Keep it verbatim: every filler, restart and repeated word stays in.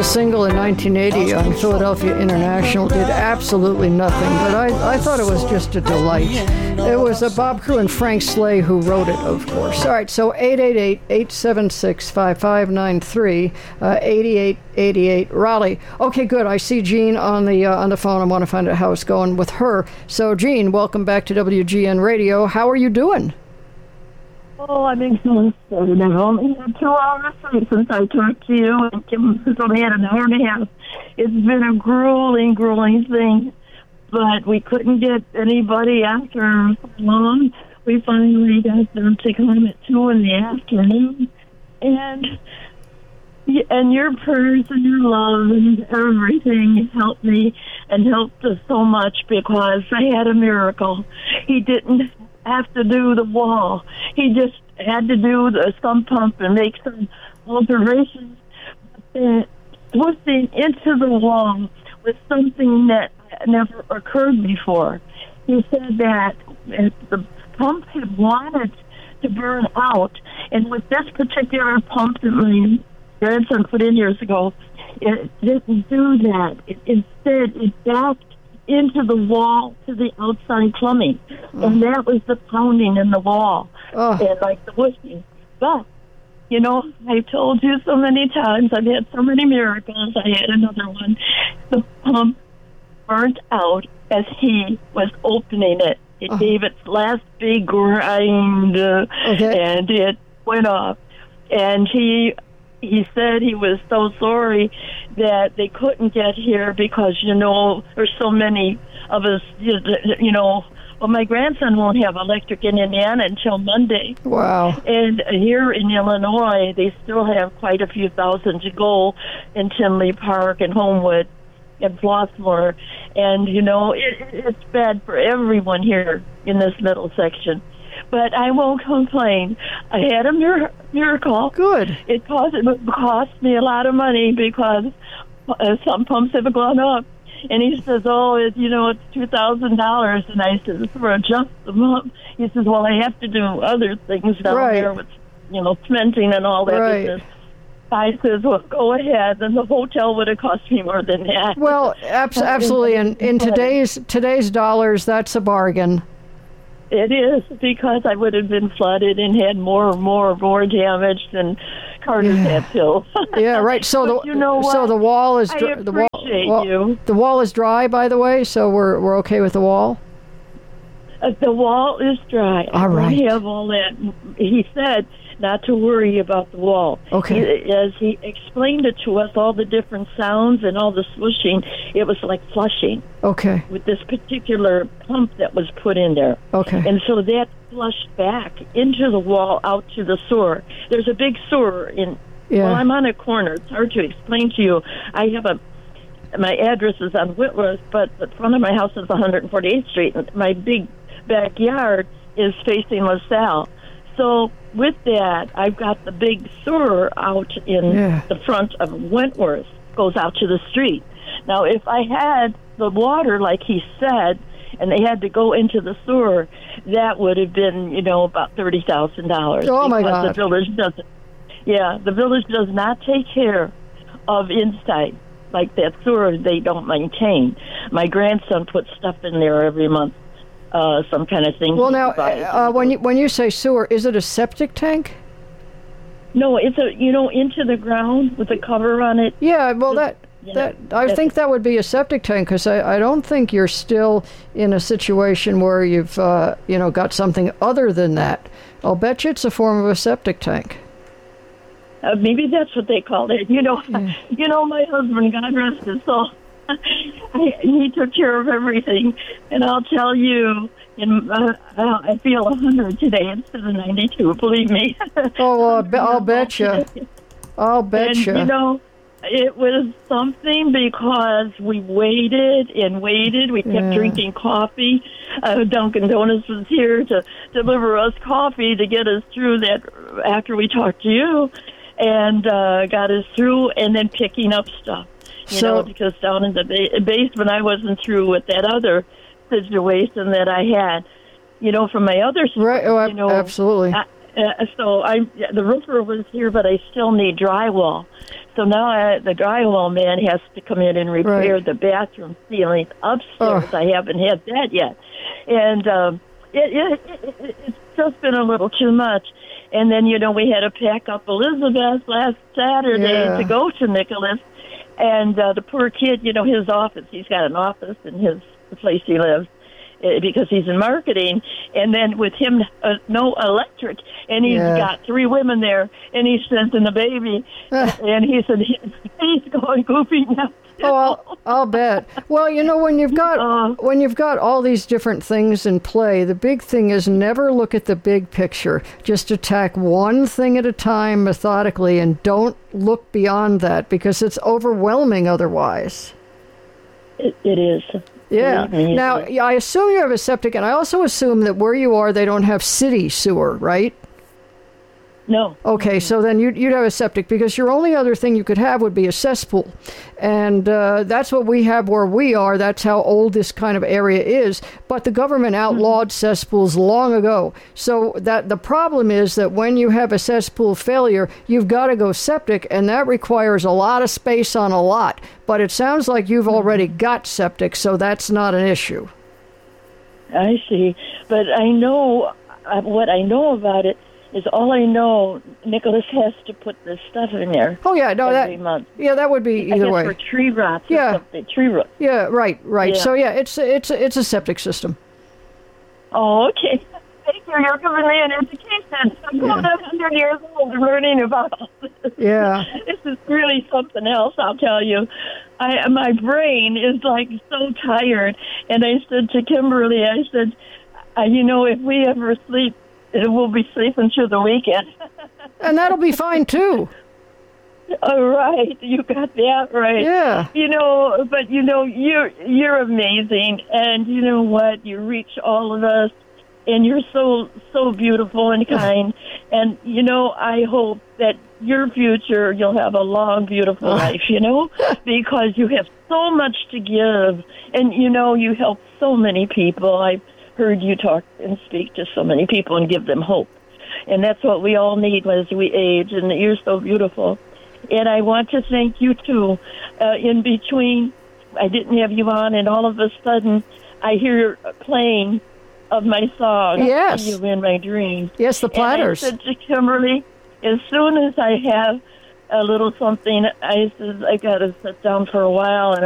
single in nineteen eighty on Philadelphia International did absolutely nothing, but I, I thought it was just a delight. It was uh, Bob Crew and Frank Slay who wrote it, of course. All right, so eight eight eight, eight seven six, five five nine three, uh, eighty-eight eighty-eight, Raleigh. Okay, good. I see Jean on the uh, on the phone. I want to find out how it's going with her. So, Jean, welcome back to W G N Radio. How are you doing? Oh, I'm exhausted. I've only had two hours sleep since I talked to you, and Kim has only had an hour and a half. It's been a grueling, grueling thing, but we couldn't get anybody after so long. We finally got them to come at two in the afternoon, and and your prayers and your love and everything helped me and helped us so much because I had a miracle. He didn't have to do the wall. He just had to do the sump pump and make some alterations. But then pushing into the wall was something that never occurred before. He said that the pump had wanted to burn out, and with this particular pump that my grandson put in years ago, it didn't do that. It, instead, it backed into the wall to the outside plumbing. Mm. And that was the pounding in the wall. Oh. And like the whooshing. But, you know, I've told you so many times, I've had so many miracles. I had another one. The pump burnt out as he was opening it. It oh. gave its last big grind, uh, okay. and it went off. And he... He said he was so sorry that they couldn't get here because, you know, there's so many of us, you know, well, my grandson won't have electric in Indiana until Monday. Wow. And here in Illinois, they still have quite a few thousand to go in Tinley Park and Homewood and Flossmoor. And, you know, it, it's bad for everyone here in this middle section. But I won't complain. I had a mir- miracle. Good. It cost, it cost me a lot of money because uh, some pumps have gone up. And he says, oh, it, you know, it's two thousand dollars. And I said, for adjust them up. He says, well, I have to do other things down right. there with, you know, cementing and all that right. business. I says, well, go ahead. Then the hotel would have cost me more than that. Well, abs- absolutely. And in today's today's dollars, that's a bargain. It is, because I would have been flooded and had more and more more damage than Carter's yeah. had to. Yeah, right. So the you know so the wall is I dr- the wall, wall you. the wall is dry, by the way. So we're we're okay with the wall. Uh, the wall is dry. All right. We have all that. He said not to worry about the wall. Okay. He, as he explained it to us, all the different sounds and all the swooshing, it was like flushing. Okay. With this particular pump that was put in there. Okay. And so that flushed back into the wall out to the sewer. There's a big sewer in. Yeah. Well, I'm on a corner. It's hard to explain to you. I have a. My address is on Whitworth, but the front of my house is one hundred forty-eighth Street, and my big backyard is facing LaSalle. So with that, I've got the big sewer out in yeah. the front of Wentworth, goes out to the street. Now, if I had the water, like he said, and they had to go into the sewer, that would have been, you know, about thirty thousand dollars. Oh, my God. The village doesn't. Yeah, the village does not take care of inside. Like that sewer, they don't maintain. My grandson puts stuff in there every month. Uh, some kind of thing. Well, now, uh, when you when you say sewer, is it a septic tank? No, it's a you know into the ground with a cover on it. Yeah, well, that yeah, that I think that would be a septic tank because I, I don't think you're still in a situation where you've uh, you know got something other than that. I'll bet you it's a form of a septic tank. Uh, maybe that's what they called it. You know, yeah. you know, my husband, God rest his soul. I, he took care of everything, and I'll tell you, in, uh, I feel one hundred today instead of ninety-two. Believe me. Oh, well, I'll, be, I'll bet you. I'll bet and, you. You know, it was something because we waited and waited. We kept yeah. drinking coffee. Uh, Dunkin' Donuts was here to deliver us coffee to get us through that after we talked to you, and uh, got us through, and then picking up stuff. You so, know, because down in the ba- basement, I wasn't through with that other situation that I had, you know, from my other store. Right, oh, you know, absolutely. I, uh, so I, the roofer was here, but I still need drywall. So now I, the drywall man has to come in and repair Right. the bathroom ceiling upstairs. Oh. I haven't had that yet. And um, it, it, it, it's just been a little too much. And then, you know, we had to pack up Elizabeth last Saturday Yeah. to go to Nicholas. And uh, the poor kid, you know, his office, he's got an office in his the place he lives uh, because he's in marketing. And then with him, uh, no electric. And he's Yeah. got three women there. And he says, and the baby. and he said, he, he's going goofy now. Oh, I'll, I'll bet. Well, you know, when you've got Uh. when you've got all these different things in play, the big thing is never look at the big picture. Just attack one thing at a time methodically, and don't look beyond that because it's overwhelming otherwise. It, it is. Yeah. Believe me, it Now, is. yeah, I assume you have a septic, and I also assume that where you are, they don't have city sewer, right? No. Okay, so then you'd, you'd have a septic because your only other thing you could have would be a cesspool. And uh, that's what we have where we are. That's how old this kind of area is. But the government outlawed cesspools long ago. So that the problem is that when you have a cesspool failure, you've got to go septic, and that requires a lot of space on a lot. But it sounds like you've already got septic, so that's not an issue. I see. But I know, uh, what I know about it is all I know, Nicholas has to put this stuff in there Oh, yeah, no, every that, month. yeah, that would be I either guess way. for tree rots Yeah. or something. Tree rots. Yeah, right, right. Yeah. So, yeah, it's, it's, it's a septic system. Oh, okay. Thank you. You're giving me an education. I'm going one hundred years old learning about all this. Yeah. This is really something else, I'll tell you. I My brain is, like, so tired. And I said to Kimberly, I said, uh, you know, if we ever sleep, it will be sleeping through the weekend. And that'll be fine, too. All right, you got that right. Yeah. You know, but you know, you're you're amazing, and you know what? You reach all of us, and you're so so beautiful and kind. And you know, I hope that your future, you'll have a long, beautiful life. You know, because you have so much to give, and you know, you help so many people. I've heard you talk and speak to so many people and give them hope, and that's what we all need as we age. And you're so beautiful. And I want to thank you, too. Uh, in between, I didn't have you on, and all of a sudden, I hear playing of my song. Yes. You in my dreams. Yes, the Platters. And I said to Kimberly, as soon as I have a little something, I said, I got to sit down for a while, and